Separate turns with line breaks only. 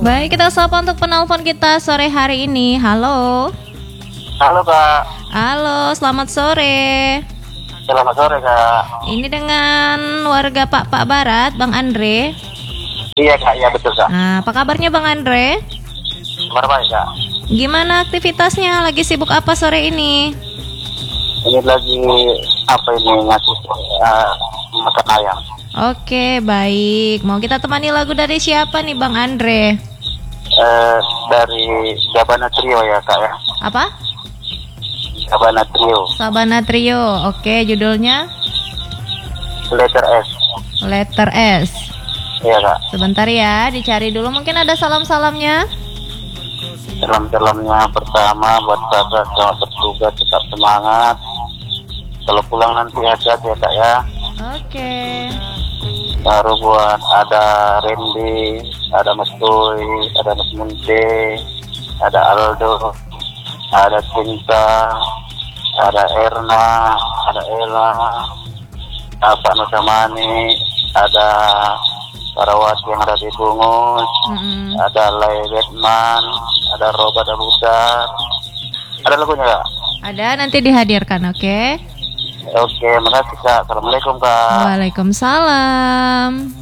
Baik, kita sapa untuk penelpon kita sore hari ini. Halo.
Halo Kak.
Halo, selamat sore.
Selamat sore Kak.
Ini dengan warga Pak Barat, Bang Andre.
Iya Kak, iya betul Kak.
Nah, apa kabarnya Bang Andre?
Kabar baik Kak.
Gimana aktivitasnya? Lagi sibuk apa sore ini?
Ini lagi apa ini ngasih makan ayam.
Oke, baik. Mau kita temani lagu dari siapa nih Bang Andre?
Dari Sabana Trio ya Kak ya.
Apa?
Sabana Trio.
Sabana Trio. Oke, judulnya
Letter S.
Letter S.
Iya Kak.
Sebentar ya, dicari dulu. Mungkin ada salam-salamnya.
Salam-salamnya pertama buat Kakak, selamat bertugas, tetap semangat. Kalau pulang nanti hati-hati ya Kak ya.
Oke.
Baru buat ada Randy, ada Mas Toy, ada Mas Munte, ada Aldo, ada Cinta, ada Erna, ada Ella, ada Pak Nusamani, ada Parawati yang ada di Bungus, ada Lai Batman, ada Roba Dabutar. Ada lagunya Kak?
Ada, nanti dihadirkan, oke?
Oke, makasih Kak. Assalamualaikum Kak.
Waalaikumsalam.